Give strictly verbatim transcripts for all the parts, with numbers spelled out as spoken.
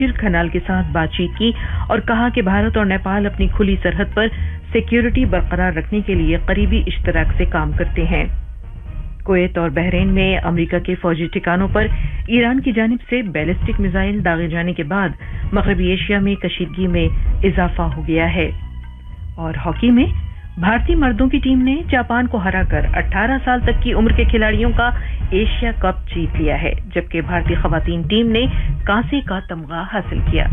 खनाल के साथ बातचीत की और कहा कि भारत और नेपाल अपनी खुली सरहद पर सिक्योरिटी बरकरार रखने के लिए करीबी इश्तराक से काम करते हैं। कुवैत और बहरीन में अमेरिका के फौजी ठिकानों पर ईरान की जानिब से बैलिस्टिक मिसाइल दागे जाने के बाद मगरबी एशिया में कशीदगी में इजाफा हो गया है। और हॉकी में भारतीय मर्दों की टीम ने जापान को हराकर अठारह साल तक की उम्र के खिलाड़ियों का एशिया कप जीत लिया है, जबकि भारतीय खवातीन टीम ने कांसे का तमगा हासिल किया।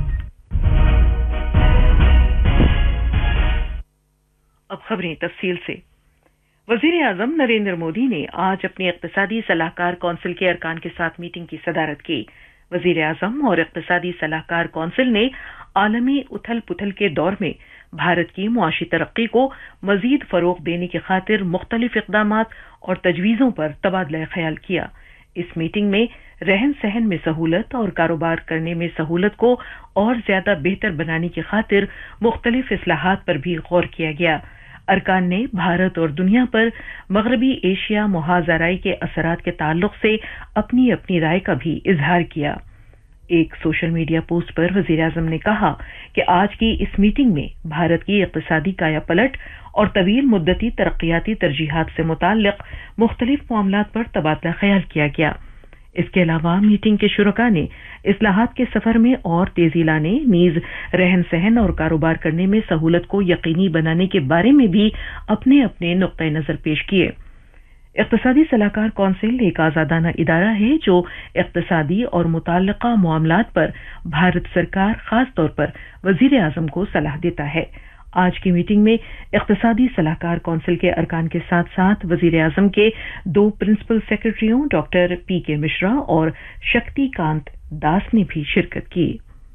अब खबरें तफसील से। वजीर आजम नरेंद्र मोदी ने आज अपनी इक्तिसादी सलाहकार कौंसिल के अरकान के साथ मीटिंग की सदारत की। वजीर आजम और इक्तिसादी सलाहकार कौंसिल ने आलमी उथल पुथल के दौर में भारत की मुआशी तरक्की को मजीद फरोग देने की खातिर मुख्तलिफ इक़दामात और तजवीज़ों पर तबादला ख्याल किया। इस मीटिंग में रहन सहन में सहूलत और कारोबार करने में सहूलत को और ज्यादा बेहतर बनाने की खातिर मुख्तलिफ इस्लाहात पर भी गौर किया गया। अरकान ने भारत और दुनिया पर मगरबी एशिया मुहाजराई के असरात के ताल्लुक से अपनी अपनी राय का भी इजहार किया। एक सोशल मीडिया पोस्ट पर वजीर आजम ने कहा कि आज की इस मीटिंग में भारत की इक़्तिसादी काया पलट और तवील मुद्दती तरक्याती तरजीहात से मुताल्लिक़ मुख्तलिफ मामलात पर तबादला ख्याल किया गया। इसके अलावा मीटिंग के शुरका ने इस्लाहात के सफर में और तेजी लाने, नीज रहन सहन और कारोबार करने में सहूलत को यकीनी बनाने के बारे में भी अपने अपने नुक्ते नजर पेश किए। इक़्तिसादी सलाहकार कौंसिल एक आजादाना इदारा है जो इक़्तिसादी और मुताल्लिका मामलात पर भारत सरकार, खास तौर पर वजीर आजम को सलाह देता है। आज की मीटिंग में इक़्तिसादी सलाहकार कौंसिल के अरकान के साथ साथ वजीर आजम के दो प्रिंसिपल सेक्रेटरियों डॉक्टर पी के मिश्रा और शक्तिकांत दास ने भी शिरकत की।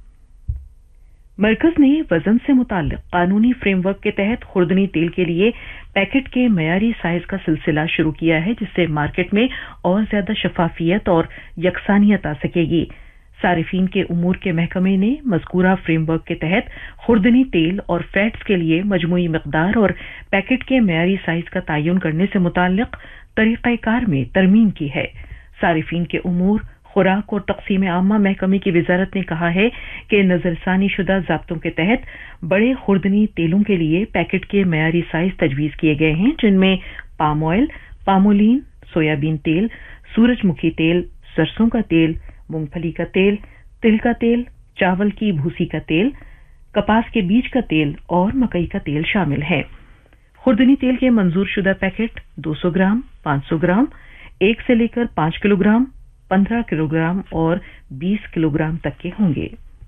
मरकज ने वजन से मुताल्लिक कानूनी फ्रेमवर्क के तहत खुर्दनी तेल के लिए पैकेट के मयारी साइज का सिलसिला शुरू किया है, जिससे मार्केट में और ज्यादा शफाफियत और यकसानियत आ सकेगी। सारिफीन के उमूर के महकमे ने मज़कूरा फ्रेमवर्क के तहत खुर्दनी तेल और फैट्स के लिए मजमूई मिकदार और पैकेट के मयारी साइज का तयन करने से मुताल्लिक तरीक़ाकार में तरमीम की है। सारिफीन के उमूर, खुराक और तक़सीम आमा महकमे की वजारत ने कहा है कि नजरसानी शुदा ज़ाब्तों के तहत बड़े खुर्दनी तेलों के लिए पैकेट के मयारी साइज तजवीज़ किए गए हैं, जिनमें पाम ऑयल, पामोलीन, सोयाबीन तेल, सूरजमुखी तेल, सरसों का तेल, मूंगफली का तेल, तिल का तेल, चावल की भूसी का तेल, कपास के बीज का तेल और मकई का तेल शामिल है। खुर्दनी तेल के मंजूर शुदा पैकेट दो सौ ग्राम, पाँच सौ ग्राम, एक से लेकर पाँच किलोग्राम, पंद्रह किलोग्राम और बीस किलोग्राम तक के होंगे।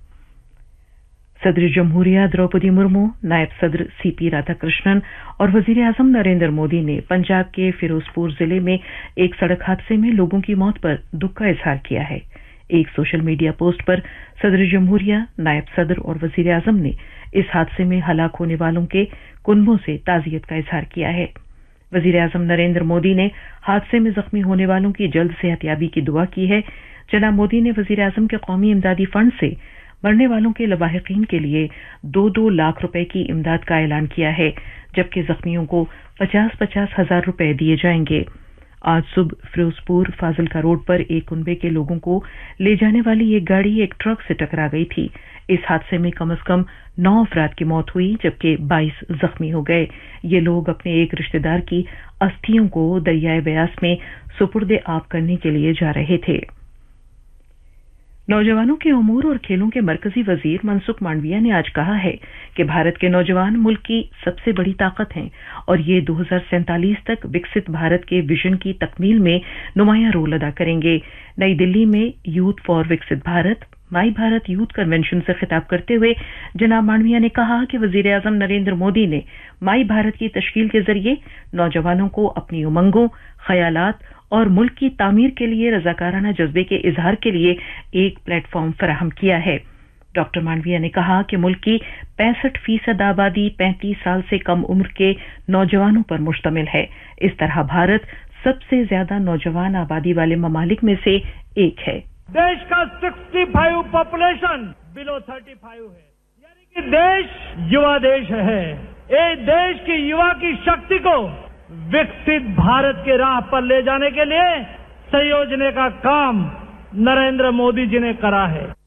सदर जमहूरिया द्रौपदी मुर्मू, नायब सदर सीपी राधाकृष्णन और वजीर आजम नरेंद्र मोदी ने पंजाब के फिरोजपुर जिले में एक सड़क हादसे में लोगों की मौत पर दुख का इजहार किया है। एक सोशल मीडिया पोस्ट पर सदर जमहूरिया, नायब सदर और वजीर आजम ने इस हादसे में हलाक होने वालों के कुनबों से ताजियत का इजहार किया है। वजीर आजम नरेंद्र मोदी ने हादसे में जख्मी होने वालों की जल्द सेहतयाबी की दुआ की है। जनाब मोदी ने वजीर आजम के कौमी इमदादी फंड से मरने वालों के लवाहिकीन के लिए दो दो लाख रुपए की इमदाद का ऐलान किया है, जबकि जख्मियों को पचास पचास हजार रुपए दिए जाएंगे। आज सुबह फिरोजपुर फाजिलका रोड पर एक कुनबे के लोगों को ले जाने वाली एक गाड़ी एक ट्रक से टकरा गई थी। इस हादसे में कम से कम नौ अफराद की मौत हुई, जबकि बाईस जख्मी हो गए। ये लोग अपने एक रिश्तेदार की अस्थियों को दरियाए ब्यास में सुपुर्दे आब करने के लिए जा रहे थे। नौजवानों के उमूर और खेलों के मरकजी वजीर मनसुख मांडविया ने आज कहा है कि भारत के नौजवान मुल्क की सबसे बड़ी ताकत हैं और ये दो हजार सैंतालीस तक विकसित भारत के विजन की तकमील में नुमायां रोल अदा करेंगे। नई दिल्ली में यूथ फॉर विकसित भारत माई भारत यूथ कन्वेंशन से खिताब करते हुए जनाब मांडविया ने कहा कि वजीर आजम नरेंद्र मोदी ने माई भारत की तश्कील के जरिए नौजवानों को अपनी उमंगों, ख्यालात और मुल्क की तामीर के लिए रजाकाराना जज्बे के इजहार के लिए एक प्लेटफॉर्म फराहम किया है। डॉक्टर मांडविया ने कहा कि मुल्क की पैंसठ फीसद आबादी पैंतीस साल से कम उम्र के नौजवानों पर मुश्तमिल है। इस तरह भारत सबसे ज्यादा नौजवान आबादी वाले ममालिक में से एक है। देश का पैंसठ पॉपुलेशन बिलो पैंतीस है, यानी कि देश युवा देश है। ये देश की युवा की शक्ति को विकसित भारत के राह पर ले जाने के लिए संयोजने का काम नरेंद्र मोदी जी ने करा है।